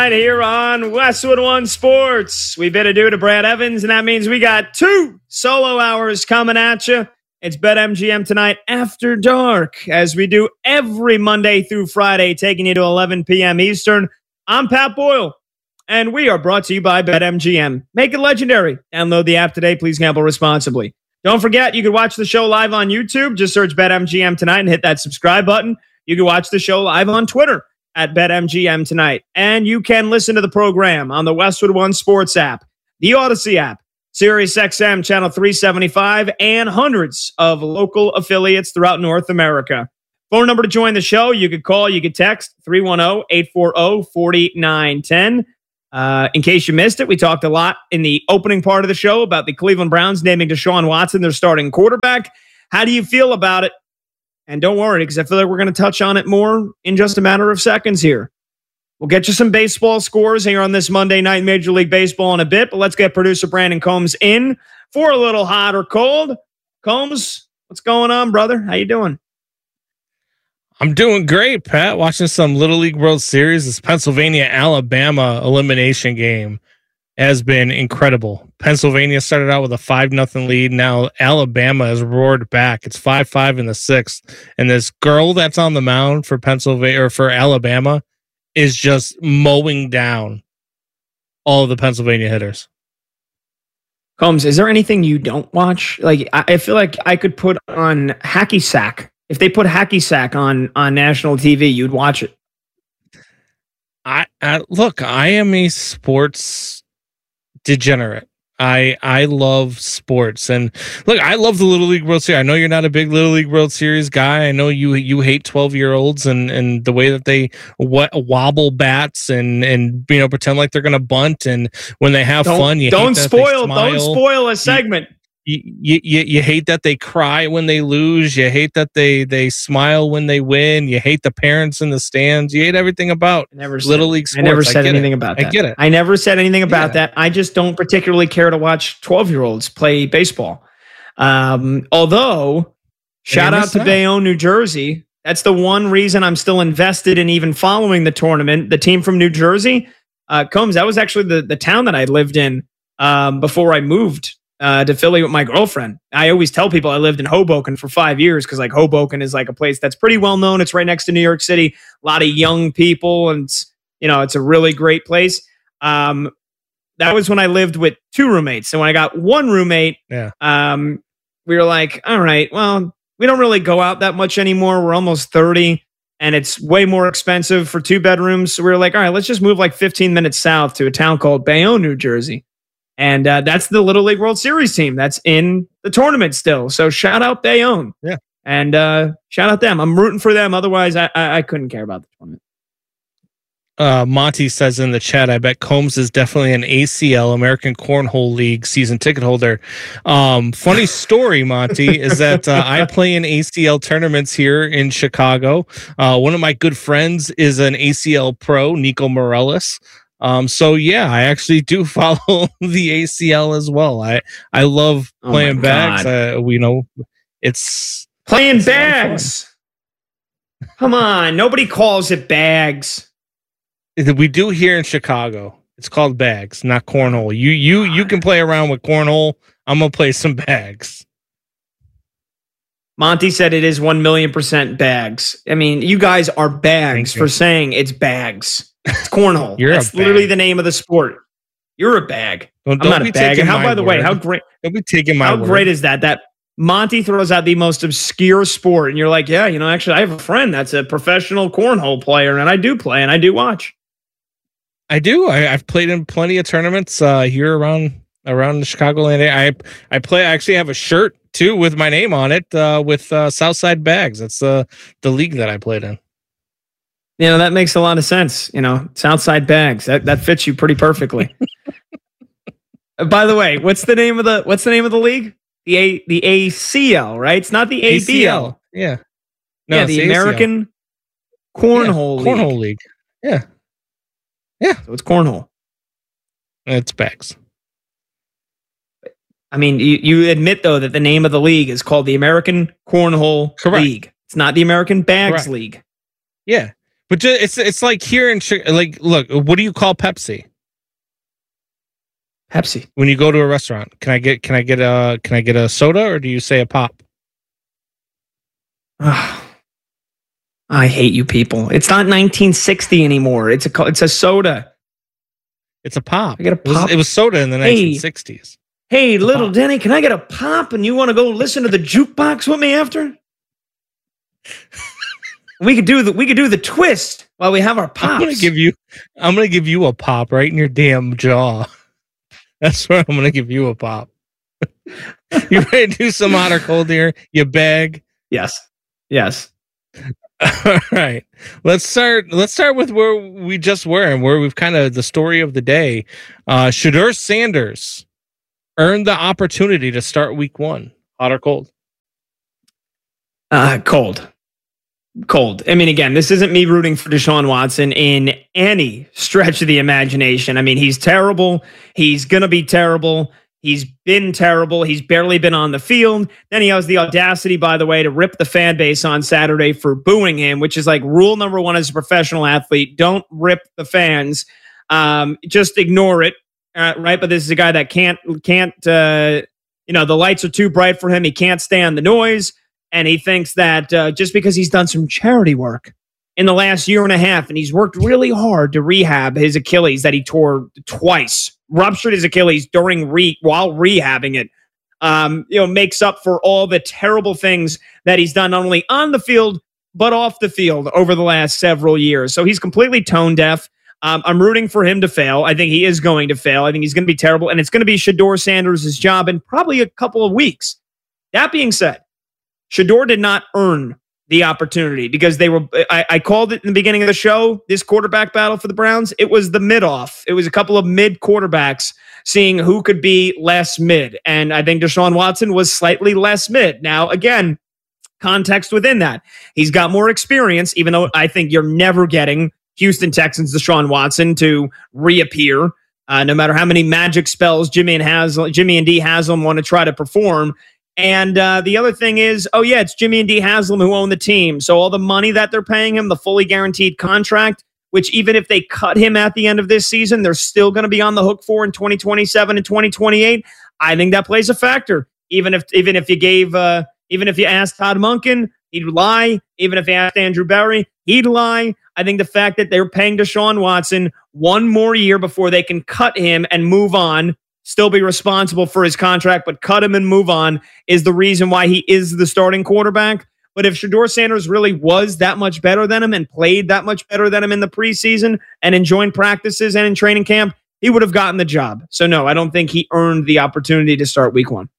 Here on Westwood One Sports. We bid adieu to Brad Evans, and that means we got 2 solo hours coming at you. It's BetMGM tonight after dark, as we do every Monday through Friday, taking you to 11 p.m. Eastern. I'm Pat Boyle, and we are brought to you by BetMGM. Make it legendary. Download the app today. Please gamble responsibly. Don't forget, you can watch the show live on YouTube. Just search BetMGM tonight and hit that subscribe button. You can watch the show live on Twitter at BetMGM tonight. And you can listen to the program on the Westwood One Sports app, the Odyssey app, SiriusXM Channel 375, and hundreds of local affiliates throughout North America. Phone number to join the show. You could call, you could text 310-840-4910. In case you missed it, we talked a lot in the opening part of the show about the Cleveland Browns naming Deshaun Watson their starting quarterback. How do you feel about it? And don't worry, because I feel like we're going to touch on it more in just a matter of seconds here. We'll get you some baseball scores here on this Monday night Major League Baseball in a bit, but let's get producer Brandon Combs in for a little hot or cold. Combs, what's going on, brother? How you doing? I'm doing great, Pat. Watching some Little League World Series. This Pennsylvania-Alabama elimination game has been incredible. Pennsylvania started out with a 5-0 lead. Now Alabama has roared back. It's 5-5 in the 6th. And this girl that's on the mound for Pennsylvania or for Alabama is just mowing down all of the Pennsylvania hitters. Combs, is there anything you don't watch? Like, I feel like I could put on Hacky Sack. If they put Hacky Sack on national TV, you'd watch it. Look, I am a sports degenerate. I love sports, and look, I love the Little League World Series. I know you're not a big Little League World Series guy. I know you hate 12-year-olds and the way that they wobble bats and pretend like they're gonna bunt, and when they have fun, don't spoil a segment. You hate that they cry when they lose. You hate that they smile when they win. You hate the parents in the stands. You hate everything about Little League sports. I never said anything about that. I get it. I never said anything about that. I just don't particularly care to watch 12-year-olds play baseball. Although, shout out to Bayonne, New Jersey. That's the one reason I'm still invested in even following the tournament. The team from New Jersey, Combs, that was actually the town that I lived in before I moved to Philly with my girlfriend. I always tell people I lived in Hoboken for 5 years because like Hoboken is like a place that's pretty well known. It's right next to New York City. A lot of young people, and it's a really great place. That was when I lived with 2 roommates. And when I got 1 roommate, we were like, all right, well, we don't really go out that much anymore. We're almost 30 and it's way more expensive for 2 bedrooms. So we were like, all right, let's just move like 15 minutes south to a town called Bayonne, New Jersey. And that's the Little League World Series team that's in the tournament still. So shout out Bayonne. Yeah. And shout out them. I'm rooting for them. Otherwise, I couldn't care about the tournament. Monty says in the chat, I bet Combs is definitely an ACL, American Cornhole League season ticket holder. Funny story, Monty, is that I play in ACL tournaments here in Chicago. One of my good friends is an ACL pro, Nico Morales. So yeah, I actually do follow the ACL as well. I love playing bags. It's playing bags. Come on, nobody calls it bags. We do here in Chicago. It's called bags, not cornhole. You can play around with cornhole. I'm gonna play some bags. Monty said it is 1,000,000% bags. I mean, you guys are bags for saying it's bags. It's cornhole. That's literally the name of the sport. You're a bag. I'm not a bag. And by the way, how great? Don't be taking my word. How great is that? That Monty throws out the most obscure sport, and you're like, yeah, actually, I have a friend that's a professional cornhole player, and I do play and I do watch. I do. I've played in plenty of tournaments here around the Chicagoland area. I play. I actually have a shirt too with my name on it with Southside Bags. That's the league that I played in. That makes a lot of sense. Southside Bags. That fits you pretty perfectly. By the way, what's the name of the league? The ACL, right? It's not the ABL. Yeah. No, yeah, the American Cornhole League. Yeah. Yeah. So it's cornhole. It's bags. I mean, you admit though that the name of the league is called the American Cornhole League. It's not the American Bags League. Yeah. But it's like here in like, look, what do you call Pepsi? Pepsi. When you go to a restaurant, can I get a soda, or do you say a pop? I hate you people. It's not 1960 anymore. It's a soda. It's a pop. I get a pop. It was soda in the 1960s. Hey, little pop. Denny, can I get a pop? And you want to go listen to the jukebox with me after? We could do the twist while we have our pops. I'm gonna give you a pop right in your damn jaw. That's where I'm gonna give you a pop. You ready to do some hot or cold here? You beg? Yes. All right. Let's start with where we just were and where we've kind of the story of the day. Shedeur Sanders earned the opportunity to start week 1. Hot or cold? Cold. I mean, again, this isn't me rooting for Deshaun Watson in any stretch of the imagination. I mean, he's terrible. He's going to be terrible. He's been terrible. He's barely been on the field. Then he has the audacity, by the way, to rip the fan base on Saturday for booing him, which is like rule number 1 as a professional athlete. Don't rip the fans. Just ignore it. Right. But this is a guy that can't, the lights are too bright for him. He can't stand the noise. And he thinks that just because he's done some charity work in the last year and a half, and he's worked really hard to rehab his Achilles that he tore twice, ruptured his Achilles while rehabbing it, makes up for all the terrible things that he's done, not only on the field, but off the field over the last several years. So he's completely tone deaf. I'm rooting for him to fail. I think he is going to fail. I think he's going to be terrible. And it's going to be Shedeur Sanders' job in probably a couple of weeks. That being said, Shedeur did not earn the opportunity because I called it in the beginning of the show, this quarterback battle for the Browns. It was the mid-off. It was a couple of mid quarterbacks seeing who could be less mid. And I think Deshaun Watson was slightly less mid. Now, again, context within that. He's got more experience, even though I think you're never getting Houston Texans Deshaun Watson to reappear. No matter how many magic spells Jimmy and D Haslam want to try to perform. And the other thing is, it's Jimmy and D Haslam who own the team. So all the money that they're paying him, the fully guaranteed contract, which even if they cut him at the end of this season, they're still going to be on the hook for in 2027 and 2028. I think that plays a factor. Even if you asked Todd Monken, he'd lie. Even if you asked Andrew Berry, he'd lie. I think the fact that they're paying Deshaun Watson one more year before they can cut him and move on, still be responsible for his contract, but cut him and move on, is the reason why he is the starting quarterback. But if Shedeur Sanders really was that much better than him and played that much better than him in the preseason and in joint practices and in training camp, he would have gotten the job. So no, I don't think he earned the opportunity to start week 1.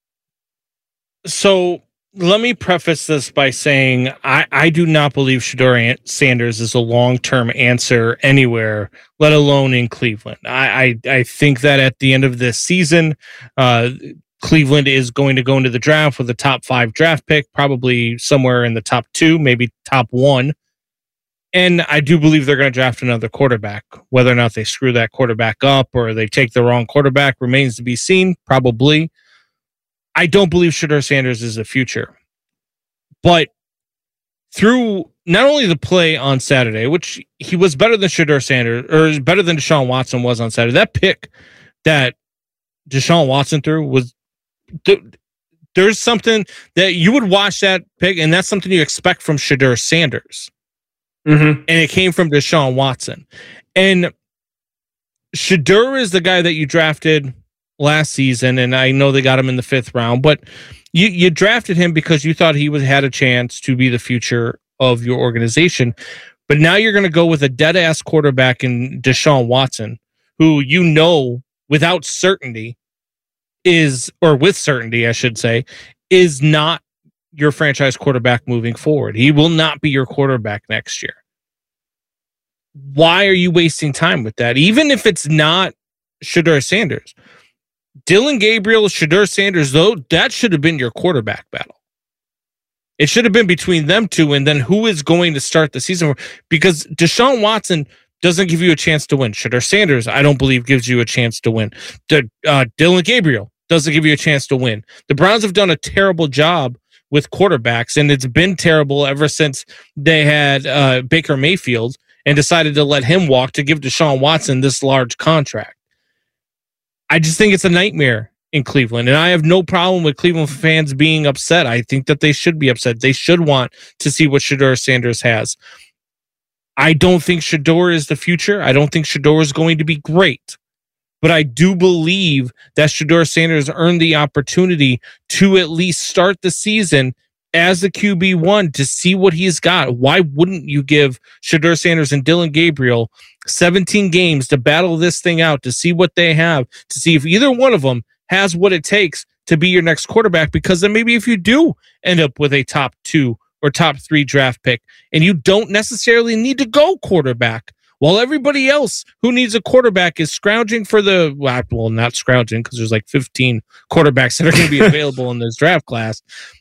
So let me preface this by saying I do not believe Shedeur Sanders is a long-term answer anywhere, let alone in Cleveland. I think that at the end of this season, Cleveland is going to go into the draft with a top 5 draft pick, probably somewhere in the top 2, maybe top 1. And I do believe they're going to draft another quarterback. Whether or not they screw that quarterback up or they take the wrong quarterback remains to be seen, probably. I don't believe Shedeur Sanders is the future. But through not only the play on Saturday, which he was better than Shedeur Sanders, or better than Deshaun Watson was on Saturday, that pick that Deshaun Watson threw was... There's something that you would watch that pick, and that's something you expect from Shedeur Sanders. Mm-hmm. And it came from Deshaun Watson. And Shedeur is the guy that you drafted last season, and I know they got him in the 5th round, but you drafted him because you thought he had a chance to be the future of your organization. But now you're going to go with a dead-ass quarterback in Deshaun Watson, who without certainty with certainty, I should say, is not your franchise quarterback moving forward. He will not be your quarterback next year. Why are you wasting time with that? Even if it's not Shedeur Sanders. Dillon Gabriel, Shedeur Sanders, though, that should have been your quarterback battle. It should have been between them two, and then who is going to start the season? Because Deshaun Watson doesn't give you a chance to win. Shedeur Sanders, I don't believe, gives you a chance to win. Dillon Gabriel doesn't give you a chance to win. The Browns have done a terrible job with quarterbacks, and it's been terrible ever since they had Baker Mayfield and decided to let him walk to give Deshaun Watson this large contract. I just think it's a nightmare in Cleveland, and I have no problem with Cleveland fans being upset. I think that they should be upset. They should want to see what Shedeur Sanders has. I don't think Shedeur is the future. I don't think Shedeur is going to be great. But I do believe that Shedeur Sanders earned the opportunity to at least start the season as the QB1 to see what he's got. Why wouldn't you give Shedeur Sanders and Dillon Gabriel 17 games to battle this thing out, to see what they have, to see if either one of them has what it takes to be your next quarterback? Because then maybe if you do end up with a top 2 or top 3 draft pick and you don't necessarily need to go quarterback, while everybody else who needs a quarterback is scrounging for well, not scrounging because there's like 15 quarterbacks that are going to be available in this draft class.